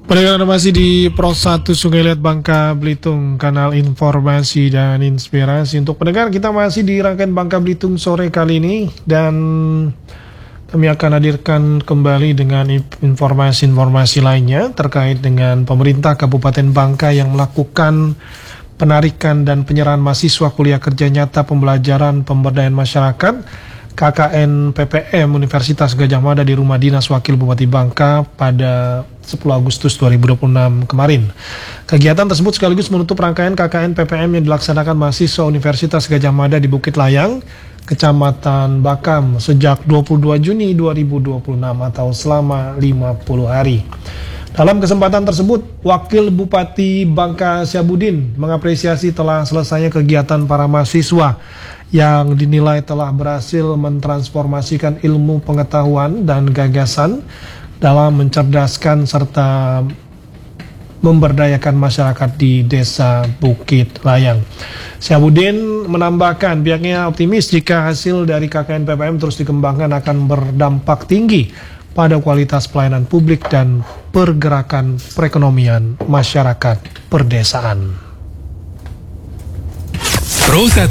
Pendengar masih di Pro 1 Sungai Liat Bangka Belitung, kanal informasi dan inspirasi. Untuk pendengar, kita masih di rangkaian Bangka Belitung sore kali ini, dan kami akan hadirkan kembali dengan informasi-informasi lainnya terkait dengan pemerintah Kabupaten Bangka yang melakukan penarikan dan penyerahan mahasiswa kuliah kerja nyata pembelajaran pemberdayaan masyarakat KKN PPM Universitas Gadjah Mada di Rumah Dinas Wakil Bupati Bangka pada 10 Agustus 2026 kemarin. Kegiatan tersebut sekaligus menutup rangkaian KKN PPM yang dilaksanakan mahasiswa Universitas Gadjah Mada di Bukit Layang, Kecamatan Bakam sejak 22 Juni 2026 atau selama 50 hari. Dalam kesempatan tersebut, Wakil Bupati Bangka Syabudin mengapresiasi telah selesainya kegiatan para mahasiswa yang dinilai telah berhasil mentransformasikan ilmu pengetahuan dan gagasan dalam mencerdaskan serta memberdayakan masyarakat di Desa Bukit Layang. Syabudin menambahkan pihaknya optimis jika hasil dari KKN PPM terus dikembangkan akan berdampak tinggi pada kualitas pelayanan publik dan pergerakan perekonomian masyarakat perdesaan.